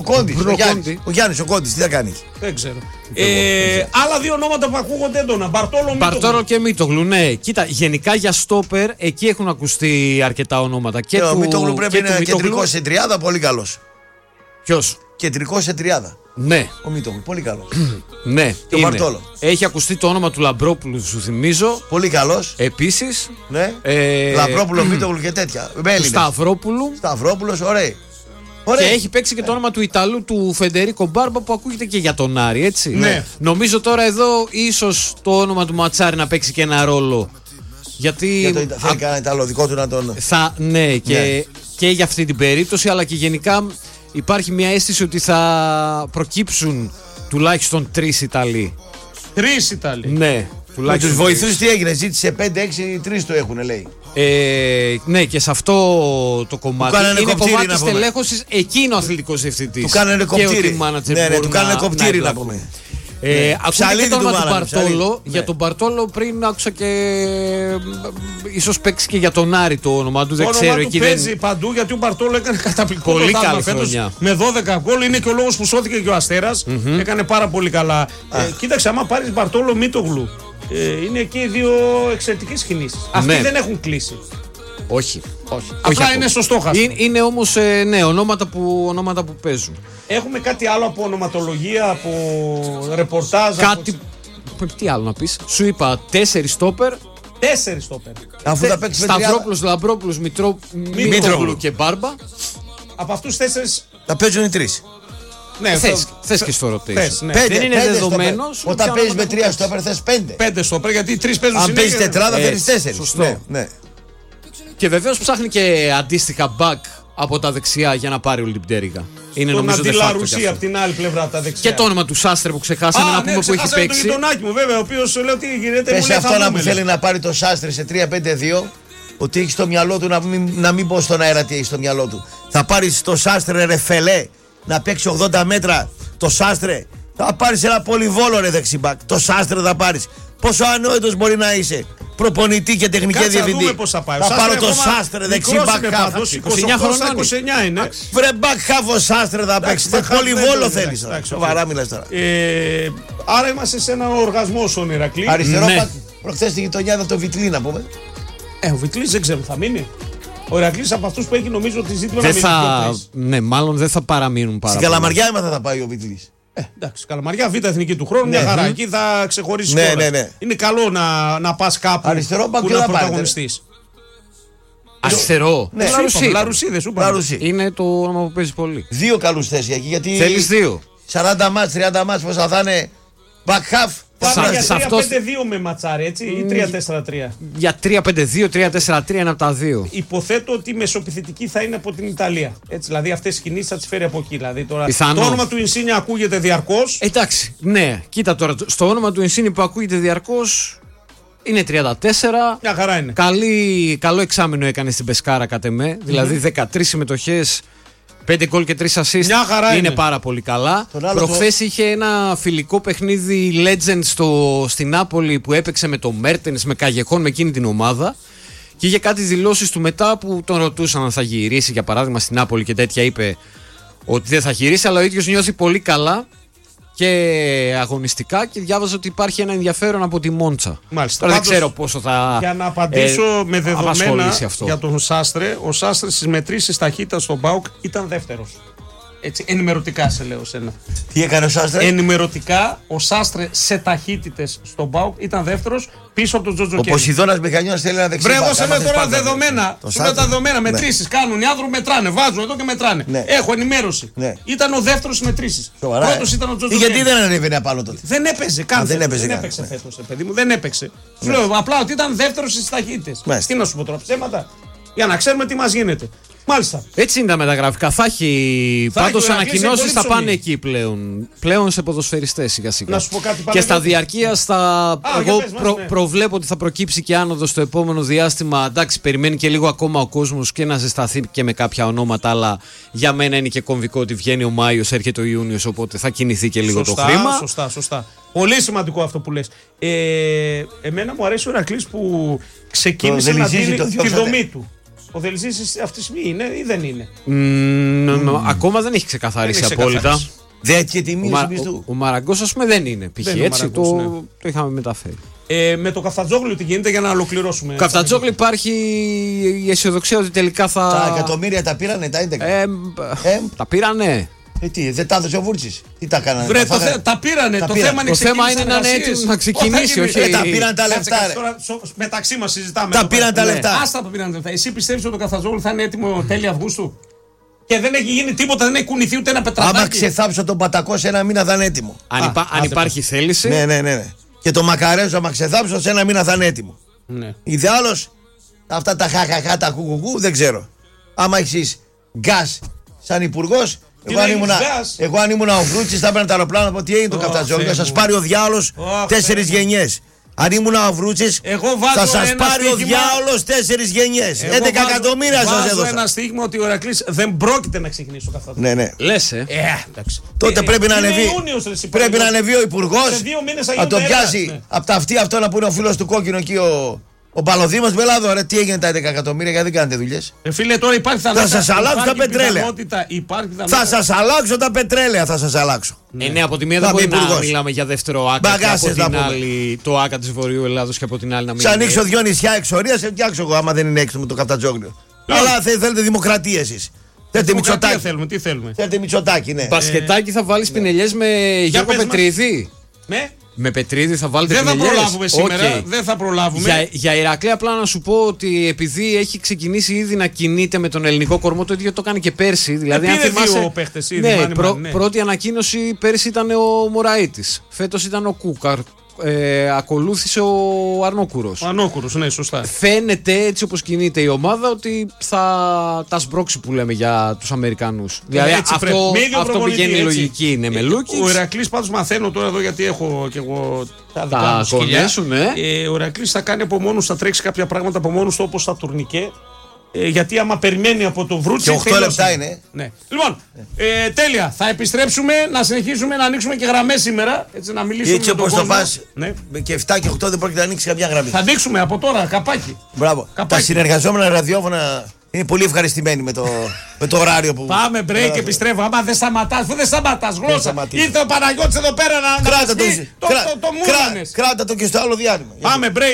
Ο Κόντης, ο Γιάννης ο Κόντης, τι θα κάνει. Δεν ξέρω. Άλλα δύο ονόματα που ακούγονται έντονα. Μπαρτόλο και Μίτογλου, ναι. Κοίτα, γενικά για στόπερ εκεί έχουν ακουστεί αρκετά ονόματα. Και ο Μίτογλου πρέπει να είναι κεντρικός σε τριάδα, πολύ καλός. Ποιος? Κεντρικός σε τριάδα. Ναι. Ο Μίτογλου, πολύ καλός. Ναι, και ο Μπαρτόλο. Έχει ακουστεί το όνομα του Λαμπρόπουλου, σου θυμίζω. Πολύ καλός. Επίσης. Ναι. Λαμπρόπουλο, Μίτογλου και τέτοια. Σταυρόπουλος, ωραία. Και έχει παίξει και το όνομα του Ιταλού του Φεντερίκο Μπάρμπα που ακούγεται και για τον Άρη, έτσι. Ναι. Νομίζω τώρα εδώ ίσως το όνομα του Ματσάρη να παίξει και ένα ρόλο. Γιατί. Θέλει κανένα Ιταλό δικό του να τον. Ναι, και για αυτή την περίπτωση, αλλά και γενικά υπάρχει μια αίσθηση ότι θα προκύψουν τουλάχιστον 3 Ιταλοί. 3 Ιταλοί. Ναι. Με τους βοηθούς τι έγινε, ζήτησε 5-6, 3 το έχουν, λέει. Ναι, και σε αυτό το κομμάτι είναι κομμάτι στελέχωσης, εκεί είναι ο αθλητικός διευθυντής. Του κάνανε κοπτήρι. Ναι, του κάνανε κοπτήρι να πούμε. Ακούγεται και το όνομα του Μπαρτόλο. Για τον Μπαρτόλο πριν άκουσα και ίσως παίξει και για τον Άρη το όνομα του. Δεν ξέρω. Εκεί παίζει παντού γιατί ο Μπαρτόλο έκανε καταπληκτικό πολύ καλή χρονιά. Με 12 γκολ είναι και ο λόγος που σώθηκε και ο Αστέρας. Έκανε πάρα πολύ καλά. Κοίταξε, άμα πάρεις Μπαρτόλο Μίτογλου, είναι εκεί οι δύο εξαιρετικές κινήσεις. Αυτοί δεν έχουν κλείσει. Όχι. Απλά είναι στο στόχαστρο. Είναι όμως ναι, ονόματα που παίζουν. Έχουμε κάτι άλλο από ονοματολογία, από ρεπορτάζ. Τι άλλο να πεις. Σου είπα 4 στόπερ. 4 στόπερ. Αφού θα παίξει Σταυρόπουλος, Λαμπρόπουλος, Μήτρογλου και Μπάρμπα. Από αυτούς 4 θα παίζουν οι 3. Ναι, θες και στο rotation. Ναι. Δεν είναι δεδομένος. Όταν παίζεις με 3 στόπερ θες 5. 5 στόπερ γιατί 3 παίζουν συνέχεια. Αν παίζεις τετράδα θέλεις 4. Σωστό. Ναι. Και βεβαίως ψάχνει και αντίστοιχα back από τα δεξιά για να πάρει όλη την πτέρυγα. Είναι τον νομίζω Αντιλαρουσί από την άλλη πλευρά από τα δεξιά. Και το όνομα του Σάστρε που ξεχάσαμε να πούμε που έχει παίξει. Και τον γειτονάκι μου βέβαια, ο οποίος λέει ότι γίνεται. Πες αυτό να μου θέλει να πάρει το Σάστρε σε 3-5-2. Ότι έχει στο μυαλό του να μην πω στον αέρα τι έχει στο μυαλό του. Θα πάρει το Σάστρε ρεφελέ να παίξει 80 μέτρα το Σάστρε. Θα πάρει ένα πολυβόλο ρε δεξιμπάκ. Το Σάστρε θα πάρει. Πόσο ανόητος μπορεί να είσαι. Προπονητή και τεχνική διευθυντή. Θα πάρω το Σάστρε δεξιμπάκ. 29 είναι. Βρε μπακ χάφο Σάστρε θα παίξει. Πολυβόλο θέλει. Σοβαρά μιλάς τώρα. Άρα είμαστε σε ένα οργασμό στον Ηρακλή. Αριστερό προχθές στη γειτονιά ήταν το Βιτλί να πούμε. Ο Βιτλής δεν ξέρω, θα μείνει. Ο Ηρακλής από αυτούς που έχει νομίζω ότι ζήτημα να μείνει. Ναι, μάλλον δεν θα παραμείνουν πάρα πολύ. Στην Καλαμαριά έμαθα θα πάει ο Βιτλής. Εντάξει, Καλαμαριά, β' εθνική του χρόνου, μια χαρά. Εκεί θα ξεχωρίσει κιόλας. Είναι καλό να πας κάπου αριστερό που να πρωταγωνιστείς. Αριστερό. Ναι, Λαρουσί δεν σου είπα. Είναι το όνομα που παίζει πολύ. 2 καλούς θέσεις εκεί γιατί. Θέλεις 2. 40 μάτς, 30 μάτς πόσα θα είναι. Back half. Πάμε για 3-5-2 με ματσάρι, έτσι, ή 3-4-3. Για 3-5-2, 3-4-3 είναι από τα 2. Υποθέτω ότι η μεσοπιθετική θα είναι από την Ιταλία. Έτσι, δηλαδή αυτές τις κινήσεις θα τις φέρει από εκεί. Δηλαδή, τώρα, το όνομα του Ινσίνια ακούγεται διαρκώς. Εντάξει, ναι, κοίτα τώρα, στο όνομα του Ινσίνια που ακούγεται διαρκώς είναι 34. Μια χαρά είναι. Καλό εξάμηνο έκανε στην Πεσκάρα κατ' εμέ. Δηλαδή 13 συμμετοχές. 5 γκολ και 3 assist είναι πάρα πολύ καλά. Προχθές είχε ένα φιλικό παιχνίδι Legends στην Νάπολη που έπαιξε με το Μέρτενς, με Καγεχόν, με εκείνη την ομάδα. Και είχε κάτι δηλώσεις του μετά που τον ρωτούσαν αν θα γυρίσει, για παράδειγμα στην Νάπολη και τέτοια. Είπε ότι δεν θα γυρίσει, αλλά ο ίδιος νιώθει πολύ καλά και αγωνιστικά και διάβαζα ότι υπάρχει ένα ενδιαφέρον από τη Μόντσα. Μάλιστα. Τώρα δεν ξέρω πόσο θα. Για να απαντήσω με δεδομένα αυτό. Για τον Σάστρε, ο Σάστρε στις μετρήσεις ταχύτητας στον ΠΑΟΚ ήταν δεύτερος. Έτσι, ενημερωτικά σε λέω σένα. Τι έκανε ο Σάστρε? Ενημερωτικά, ο Σάστρε σε ταχύτητες στον ΠΑΟΚ ήταν δεύτερος πίσω από τον Τζοτζοκέλη. Ο Ποσειδώνας Μηχανιός θέλει να δεξιμπάκ. Βρε, εγώ σε λέω τώρα δεδομένα. Σου λέω τα δεδομένα. Μετρήσεις κάνουν. Οι άνθρωποι μετράνε. Βάζουν εδώ και μετράνε. Έχω ενημέρωση. Ήταν ο δεύτερος στις μετρήσεις. Πρώτος ήταν ο Τζοτζοκέλη. Γιατί δεν ανέβαινε απάνω τότε? Δεν έπαιζε καν. Δεν έπαιξε φέτος, παιδί μου. Δεν έπαιξε. Σου λέω απλά ότι ήταν δεύτερος στις ταχύτητες. Τι να σου πω τώρα, ψέματα. Για να ξέρουμε τι μας γίνεται. Μάλιστα. Έτσι είναι τα μεταγραφικά. Θα έχει πάντως ανακοινώσεις, θα πάνε εκεί πλέον. Πλέον σε ποδοσφαιριστές σιγά σιγά. Να σου πω κάτι και στα διαρκείας εγώ προβλέπω ότι θα προκύψει και άνοδο στο επόμενο διάστημα. Εντάξει, περιμένει και λίγο ακόμα ο κόσμος και να ζεσταθεί και με κάποια ονόματα. Αλλά για μένα είναι και κομβικό ότι βγαίνει ο Μάιος, έρχεται ο Ιούνιος. Οπότε θα κινηθεί και λίγο το χρήμα. Σωστά. Πολύ σημαντικό αυτό που λες. Εμένα μου αρέσει ο Ηρακλής που ξεκίνησε να δίνει τη δομή του. Ο Δελζής αυτή τη στιγμή είναι ή δεν είναι? Ακόμα δεν έχει ξεκαθαρίσει απόλυτα. Δεν έχει και τιμή του. Ο Μαραγκός, ας πούμε, δεν είναι. Π.χ. έτσι το είχαμε μεταφέρει. Με το Καφτατζόγλου τι γίνεται για να ολοκληρώσουμε? Καφτατζόγλου υπάρχει η αισιοδοξία ότι τελικά θα. Τα εκατομμύρια τα πήρανε τα 11. Τα πήρανε. Τι, δεν τα έδωσε ο Βούρτσης? Τι τα κάνανε? Βρε, τα πήρανε. Το θέμα είναι να είναι έτοιμο να ξεκινήσει. Όχι, τα πήραν τα λεφτά. Μεταξύ μας συζητάμε. Τα πήραν τα λεφτά. Άστα, τα πήραν τα λεφτά. Εσύ πιστεύεις ότι το Καφτατζόγλου θα είναι έτοιμο τέλη Αυγούστου? Και δεν έχει γίνει τίποτα, δεν έχει κουνηθεί ούτε ένα πετραδάκι. Άμα ξεθάψω τον Πατακό σε ένα μήνα θα είναι έτοιμο. Αν υπάρχει θέληση. Ναι. Και το Μακαρέζο, άμα ξεθάψω σε ένα μήνα θα είναι έτοιμο. Ιδεάλλως, αυτά τα χαχαχά, τα κουκουκού δεν ξέρω. Άμα έχεις γκάς σαν υπουργός. Εγώ αν ήμουν ο Βρούτσης θα έπαιρνα το αεροπλάνο να πω τι έγινε το Καφτατζόγλου. Θα σας πάρει ο διάολος 4 γενιές. Αν ήμουν ο Βρούτσης θα σας πάρει ο διάολος 4 γενιές. 11 εκατομμύρια σας έδωσα. Βάζω ένα στίγμα ότι ο Ηρακλής δεν πρόκειται να ξεκινήσει το Καφτατζόγλου. Ναι. Λες, τότε πρέπει να ανεβεί. Πρέπει να ανεβεί ο υπουργός. Να το πιάσει από τα αυτή αυτό να πούνε ο φίλος του κόκκινο εκεί ο Παλωδήμος με Ελλάδο, ρε, τι έγινε τα 11 εκατομμύρια, γιατί δεν κάνετε δουλειές? Φίλε, τώρα υπάρχει θα σας αλλάξω τα πετρέλαια. Θα σας αλλάξω τα πετρέλαια, θα σας αλλάξω. Ναι, από τη μία δεν μπορεί να μιλάμε για δεύτερο άκα και από την άλλη το άκα της Βορείου Ελλάδος και από την άλλη να μην. Σαν ανοίξω 2 νησιά εξορία, σε φτιάξω εγώ άμα δεν είναι έξω με το Καφτατζόγλιο. Αλλά θέλετε δημοκρατία εσείς. Θέλετε Μητσοτάκη. Τι θέλουμε. Θέλετε Μητσοτάκη, ναι. Μπασκετάκι θα βάλεις πινελιές με Γιώργο Πετρίδη? Με Πετρίδη θα βάλετε πινελιές? Δεν θα προλάβουμε σήμερα. Δεν θα προλάβουμε. Για Ηρακλή, απλά να σου πω ότι επειδή έχει ξεκινήσει ήδη να κινείται με τον ελληνικό κορμό, το ίδιο το έκανε και πέρσι. Δηλαδή, αν θυμάσαι. Δύο παίχτες ήδη. Πρώτη ανακοίνωση πέρσι ήταν ο Μωραΐτης. Φέτος ήταν ο Κούκαρ. Ακολούθησε ο Αρνόκουρος. Ο Αρνόκουρος, ναι, σωστά. Φαίνεται έτσι όπως κινείται η ομάδα ότι θα τα σμπρώξει που λέμε για τους Αμερικανούς. Δηλαδή αυτό πηγαίνει η λογική είναι με Λούκιτς. Ο Ηρακλής πάντως μαθαίνω τώρα εδώ γιατί έχω και εγώ τα σκυλιά σου, ναι. Ο Ηρακλής θα κάνει από μόνος, θα τρέξει κάποια πράγματα από μόνος του όπως τα τουρνικέ. Γιατί άμα περιμένει από το Βρούτσι. Και 8 λεπτά είναι. Ναι. Λοιπόν, τέλεια. Θα επιστρέψουμε να συνεχίσουμε να ανοίξουμε και γραμμές σήμερα. Έτσι να μιλήσουμε. Έτσι όπως το πας. Ναι. Και 7 και 8 δεν πρόκειται να ανοίξει καμιά γραμμή. Θα ανοίξουμε από τώρα καπάκι. Μπράβο. Τα συνεργαζόμενα ραδιόφωνα είναι πολύ ευχαριστημένοι με το ωράριο που. Πάμε break και επιστρέφω. Άμα δεν σταματάς, αφού δεν σταματάς γλώσσα. Ήρθε ο Παναγιώτης εδώ πέρα να το μούρανες. Κράτα το και στο άλλο διάλειμμα. Πάμε break.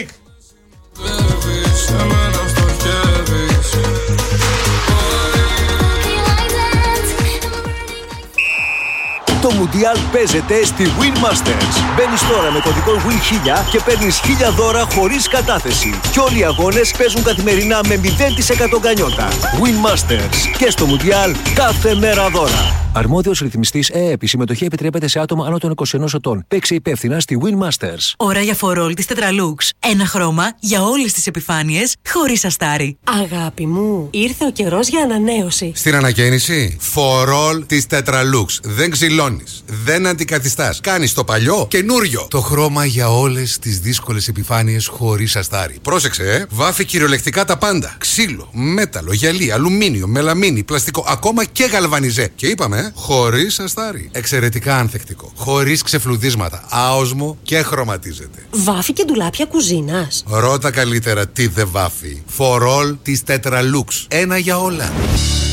Το Μουντιάλ παίζεται στη Win Masters. Μπαίνεις τώρα με κωδικό WIN1000 και παίρνεις 1000 δώρα χωρίς κατάθεση. Και όλοι οι αγώνες παίζουν καθημερινά με 0% γκανιότα. Win Masters. Και στο Μουντιάλ κάθε μέρα δώρα. Αρμόδιος ρυθμιστής ΕΕΠ. Η συμμετοχή επιτρέπεται σε άτομα άνω των 21 ετών. Παίξε υπεύθυνα στη Win Masters. Ώρα για φορόλ της Tetralux. Ένα χρώμα για όλες τις επιφάνειες χωρίς αστάρι. Αγάπη μου, ήρθε ο καιρός για ανανέωση. Στην ανακαίνιση, φορόλ της Tetralux. Δεν ξυλώνεις, δεν αντικαθιστάς. Κάνεις το παλιό καινούριο. Το χρώμα για όλες τις δύσκολες επιφάνειες χωρίς αστάρι. Πρόσεξε, βάφει κυριολεκτικά τα πάντα. Ξύλο, μέταλλο, γυαλί, αλουμίνιο, μελαμίνι, πλαστικό, ακόμα και γαλβανιζέ. Και είπαμε, χωρίς αστάρι. Εξαιρετικά ανθεκτικό. Χωρίς ξεφλουδίσματα. Άοσμο και χρωματίζεται. Βάφει και ντουλάπια κουζίνας. Ρώτα καλύτερα τι δεν βάφει. Φορόλ της Tetralux. Ένα για όλα.